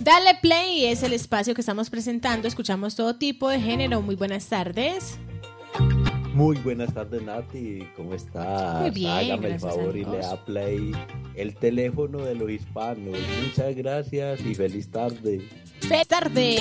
Dale Play es el espacio que estamos presentando. Escuchamos todo tipo de género. Muy buenas tardes. Muy buenas tardes, Nati. ¿Cómo estás? Muy bien, Hágame el gracias a favor y le Dios. da play el teléfono de los hispanos. Muchas gracias y feliz tarde. Feliz tarde.